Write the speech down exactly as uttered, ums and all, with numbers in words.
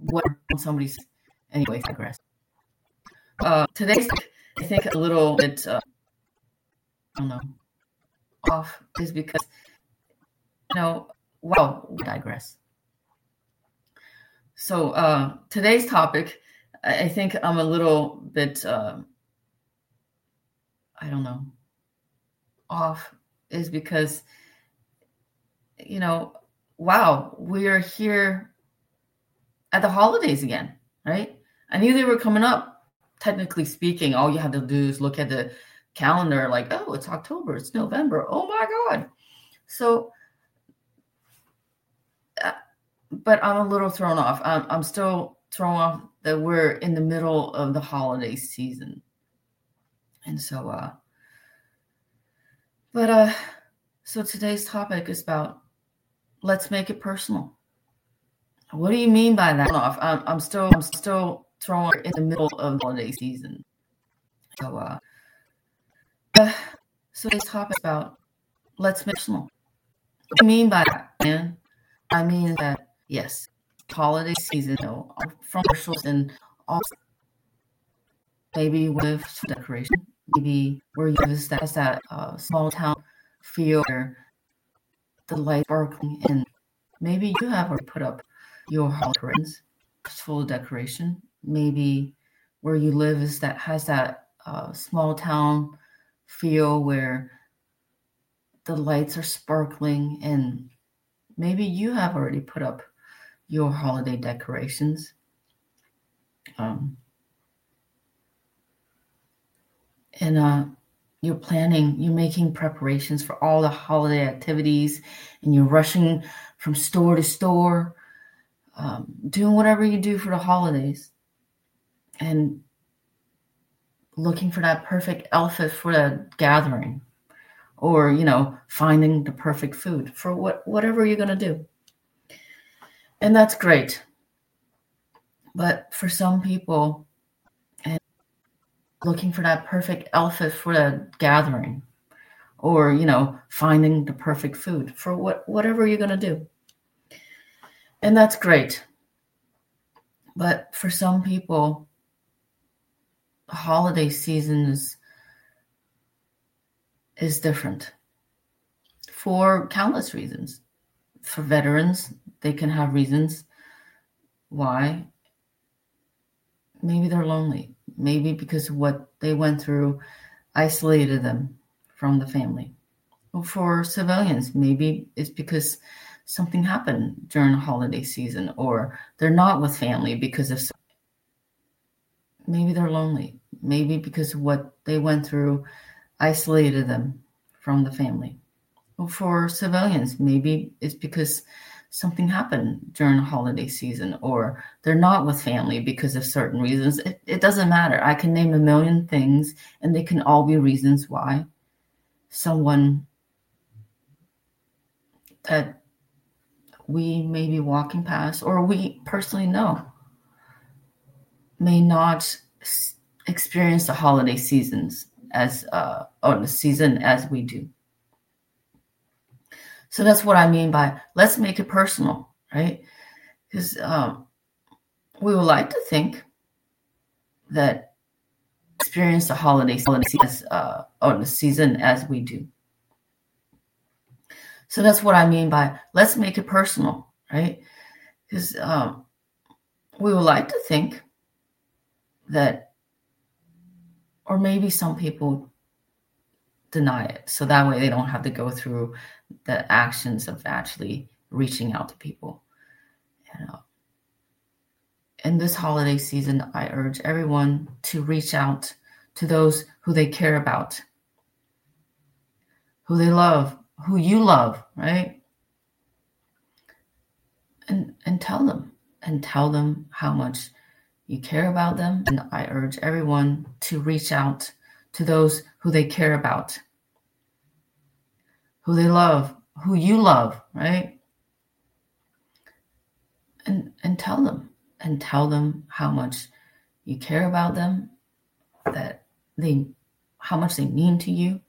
what somebody's anyway. I digress. Uh, today's I think a little bit uh, I don't know off is because you know wow we digress. So uh, today's topic, I think I'm a little bit uh, I don't know off is because you know wow we are here at the holidays again, right? I knew they were coming up. Technically speaking, all you have to do is look at the calendar like, oh, it's October, it's November. Oh my God. So, uh, but I'm a little thrown off. I'm, I'm still thrown off that we're in the middle of the holiday season. And so, uh, but, uh, so today's topic is about, let's make it personal. What do you mean by that? I'm, I'm still, I'm still thrown in the middle of the holiday season. So, uh, uh so today's topic is about, let's make it personal. What do you mean by that, man? I mean that, yes, holiday season, you know, from commercials and all, maybe with decoration, maybe where you have that, that uh, small town feel where the lights sparkling, and maybe you have already put up your holiday decorations, full decoration. Maybe where you live is that has that uh, small town feel where the lights are sparkling, and maybe you have already put up your holiday decorations. Um, and uh, you're planning, you're making preparations for all the holiday activities, and you're rushing from store to store, um, doing whatever you do for the holidays, and looking for that perfect outfit for the gathering, or, you know, finding the perfect food for what whatever you're going to do. And that's great. But for some people, and looking for that perfect outfit for the gathering, or, you know, finding the perfect food for what whatever you're going to do. And that's great. But for some people, the holiday season is, is different for countless reasons. For veterans, they can have reasons why. Maybe they're lonely. Maybe because what they went through isolated them from the family. Well, for civilians, maybe it's because something happened during the holiday season, or they're not with family because of, maybe they're lonely. Maybe because what they went through isolated them from the family. Well, for civilians, maybe it's because something happened during the holiday season, or they're not with family because of certain reasons. It, it doesn't matter. I can name a million things, and they can all be reasons why someone that we may be walking past, or we personally know, may not experience the holiday seasons as uh, or the season as we do. So that's what I mean by let's make it personal, right? Because um, we would like to think that experience the holiday season as, uh, or the season as we do. So that's what I mean by let's make it personal, right? Because um, we would like to think that, or maybe some people deny it, so that way they don't have to go through the actions of actually reaching out to people. You know, in this holiday season, I urge everyone to reach out to those who they care about, who they love, who you love, right? And and tell them, and tell them how much you care about them. And I urge everyone to reach out to those who they care about, who they love, who you love, right? And and tell them, and tell them how much you care about them, that they, how much they mean to you,